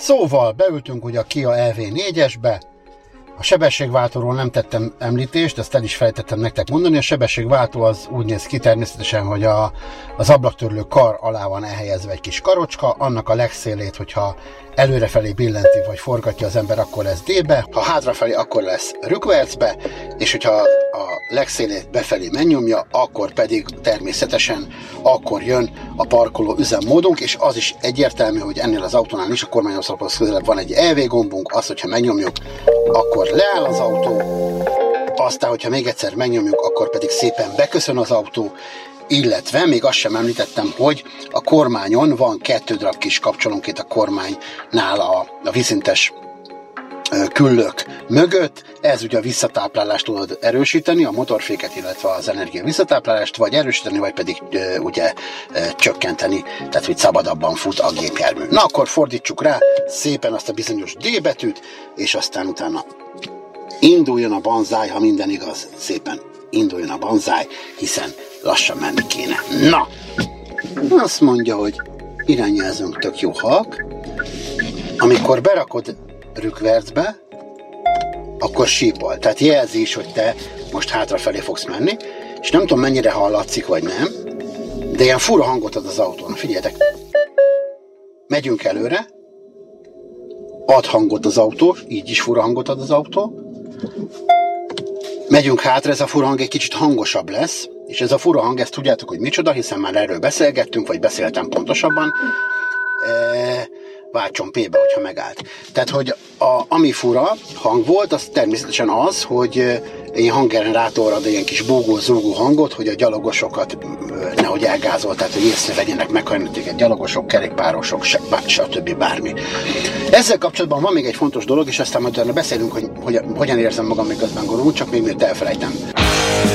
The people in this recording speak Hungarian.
Szóval beültünk ugye a Kia EV4-esbe, a sebességváltóról nem tettem említést, ezt el is felejtettem nektek mondani. A sebességváltó az úgy néz ki természetesen, hogy az ablaktörlő kar alá van elhelyezve egy kis karocska, annak a legszélét, hogyha előrefelé billenti vagy forgatja az ember, akkor lesz D-be, ha hátrafelé, akkor lesz rückwärtsbe, és hogyha a legszélét befelé megnyomja, akkor pedig természetesen akkor jön a parkoló üzemmódunk, és az is egyértelmű, hogy ennél az autónál is a kormányoszlophoz közelebb van egy EV gombunk, azt, hogyha megnyomjuk, akkor leáll az autó, aztán, hogyha még egyszer megnyomjuk, akkor pedig szépen beköszön az autó, illetve még azt sem említettem, hogy a kormányon van 2 darab kis kapcsolónkét a kormánynál a vízszintes küllők mögött. Ez ugye a visszatáplálást tudod erősíteni, a motorféket, illetve az energia visszatáplálást, vagy erősíteni, vagy pedig ugye csökkenteni, tehát hogy szabadabban fut a gépjármű. Na akkor fordítsuk rá szépen azt a bizonyos D betűt, és aztán utána induljon a banzáj, ha minden igaz, szépen induljon a banzáj, hiszen lassan menni kéne. Na! Azt mondja, hogy irányjelzőnk tök jó halk. Amikor berakod rückwärtsbe, akkor sípol. Tehát jelzi is, hogy te most hátrafelé fogsz menni, és nem tudom mennyire hallatszik, vagy nem, de ilyen fura hangot ad az autón. Figyeljetek! Megyünk előre, ad hangot az autó, így is fura hangot ad az autó. Megyünk hátra, ez a fura hang egy kicsit hangosabb lesz, és ez a fura hang, ezt tudjátok, hogy micsoda, hiszen már erről beszélgettünk, vagy beszéltem pontosabban. Váltson P-be, hogyha megállt. Tehát, hogy ami fura hang volt, az természetesen az, hogy ilyen hanggenerátor ad ilyen kis bógó-zúgó hangot, hogy a gyalogosokat nehogy elgázol, tehát hogy észrevegyenek, meghajlítják gyalogosok, kerékpárosok, stb. Bármi. Ezzel kapcsolatban van még egy fontos dolog, és aztán majd beszélünk, hogy hogyan érzem magam, miközben gurul, csak még miért elfelejtem.